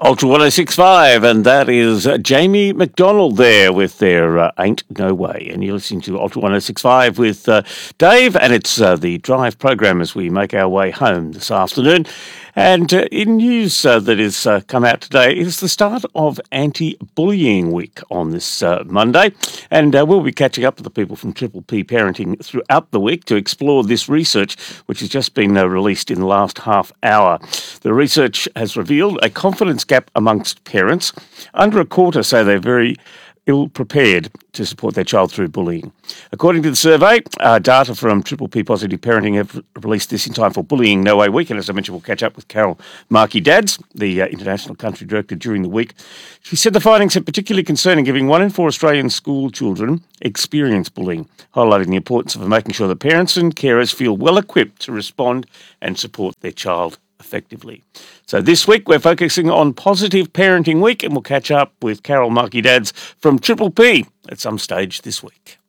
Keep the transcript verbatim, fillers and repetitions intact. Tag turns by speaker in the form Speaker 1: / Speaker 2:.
Speaker 1: Ultra one oh six point five, and that is uh, Jamie McDonald there with their uh, Ain't No Way. And you're listening to Ultra one oh six point five with uh, Dave, and it's uh, the Drive program as we make our way home this afternoon. And uh, in news uh, that has uh, come out today, it is the start of Anti-Bullying Week on this uh, Monday. And uh, we'll be catching up with the people from Triple P Parenting throughout the week to explore this research, which has just been uh, released in the last half hour. The research has revealed a confidence gap amongst parents. Under a quarter say they're very ill-prepared to support their child through bullying. According to the survey, uh, data from Triple P Positive Parenting have released this in time for Bullying No Way Week, and as I mentioned, we'll catch up with Carol Markey-Dads, the uh, International Country Director, during the week. She said the findings are particularly concerning, giving one in four Australian school children experience bullying, highlighting the importance of making sure that parents and carers feel well-equipped to respond and support their child effectively. So this week we're focusing on Positive Parenting Week, and we'll catch up with Carol Markey-Dads from Triple P at some stage this week.